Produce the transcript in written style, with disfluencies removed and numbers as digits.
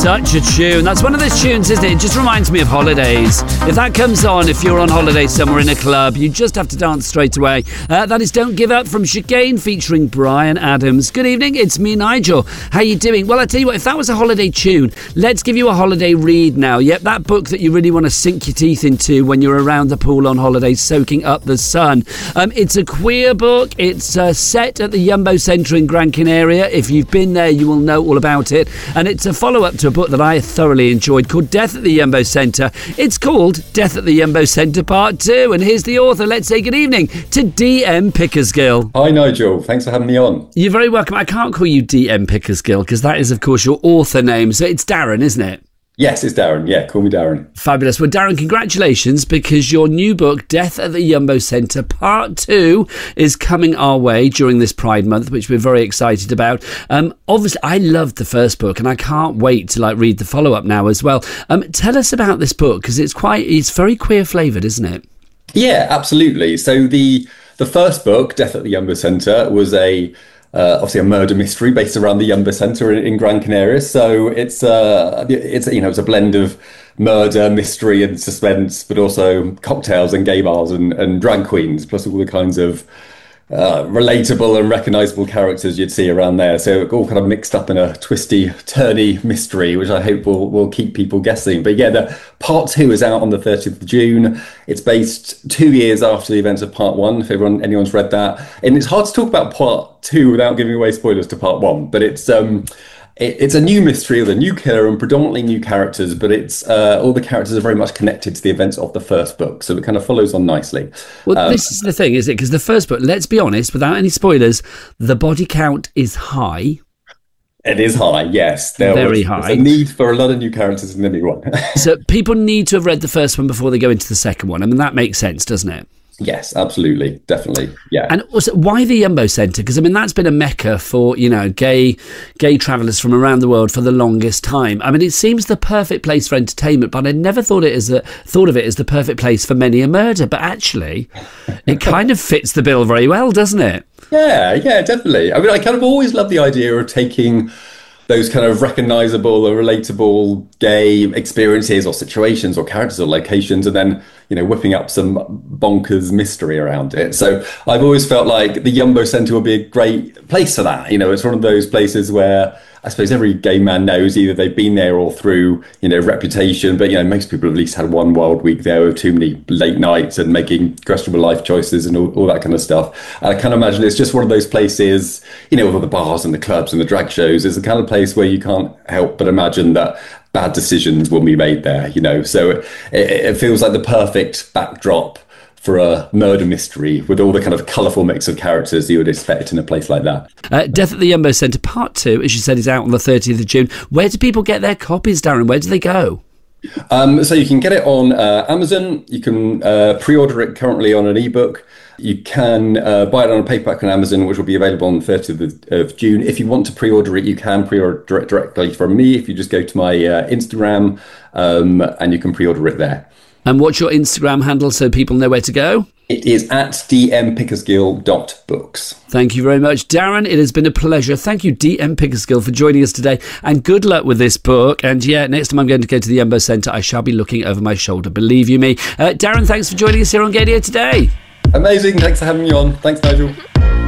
Such a tune. That's one of those tunes, isn't it? It just reminds me of holidays. If that comes on, if you're on holiday somewhere in a club, you just have to dance straight away. That is Don't Give Up from Chicane featuring Bryan Adams. Good evening, it's me, Nigel. How you doing? Well, I tell you what, if that was a holiday tune, let's give you a holiday read now. Yep, that book that you really want to sink your teeth into when you're around the pool on holiday soaking up the sun. It's a queer book. It's set at the Jumbo Centre in Gran Canaria. If you've been there, you will know all about it. And it's a follow-up to a book that I thoroughly enjoyed called Death at the Jumbo Centre. It's called Death at the Jumbo Centre Part 2. And here's the author. Let's say good evening to D.M. Pickersgill. Hi, Nigel. Thanks for having me on. You're very welcome. I can't call you D.M. Pickersgill because that is, of course, your author name. So it's Darren, isn't it? Yes, it's Darren. Yeah, call me Darren. Fabulous. Well, Darren, congratulations, because your new book, Death at the Jumbo Centre Part 2, is coming our way during this Pride Month, which we're very excited about. Obviously, I loved the first book, and I can't wait to read the follow-up now as well. Tell us about this book, because it's very queer-flavoured, isn't it? Yeah, absolutely. So the first book, Death at the Jumbo Centre, was obviously a murder mystery based around the Jumbo Centre in Gran Canaria. So it's a blend of murder, mystery and suspense, but also cocktails and gay bars and drag queens, plus all the kinds of relatable and recognisable characters you'd see around there. So all kind of mixed up in a twisty, turny mystery, which I hope will keep people guessing. But yeah, the Part 2 is out on the 30th of June. It's based 2 years after the events of Part 1, if anyone's read that. And it's hard to talk about Part 2 without giving away spoilers to Part 1. But it's a new mystery with a new killer and predominantly new characters, but it's all the characters are very much connected to the events of the first book, so it kind of follows on nicely. Well, this is the thing, is it? Because the first book, let's be honest, without any spoilers, the body count is high. It is high, yes. Very high. There's a need for a lot of new characters in the new one. So people need to have read the first one before they go into the second one. I mean, that makes sense, doesn't it? Yes, absolutely. Definitely. Yeah. And also, why the Jumbo Centre? Because, I mean, that's been a mecca for, gay travellers from around the world for the longest time. I mean, it seems the perfect place for entertainment, but I never thought of it as the perfect place for many a murder. But actually, it kind of fits the bill very well, doesn't it? Yeah, definitely. I mean, I kind of always love the idea of taking those kind of recognisable or relatable gay experiences or situations or characters or locations, and then, whipping up some bonkers mystery around it. So I've always felt like the Jumbo Centre would be a great place for that. It's one of those places where I suppose every gay man knows either they've been there or through, reputation. But, most people have at least had one wild week there with too many late nights and making questionable life choices and all that kind of stuff. And I kind of imagine it's just one of those places, with all the bars and the clubs and the drag shows, is the kind of place where you can't help but imagine that bad decisions will be made there, So it feels like the perfect backdrop for a murder mystery with all the kind of colourful mix of characters you would expect in a place like that. Death at the Jumbo Centre Part 2, as you said, is out on the 30th of June. Where do people get their copies, Darren? Where do they go? So you can get it on Amazon. You can pre-order it currently on an ebook. You can buy it on a paperback on Amazon, which will be available on the 30th of June. If you want to pre-order it, you can pre-order it directly from me. If you just go to my Instagram and you can pre-order it there. And what's your Instagram handle so people know where to go? It is at dmpickersgill.books. Thank you very much, Darren. It has been a pleasure. Thank you, D.M. Pickersgill, for joining us today. And good luck with this book. And yeah, next time I'm going to go to the Jumbo Centre, I shall be looking over my shoulder. Believe you me. Darren, thanks for joining us here on Gaydio today. Amazing. Thanks for having me on. Thanks, Nigel.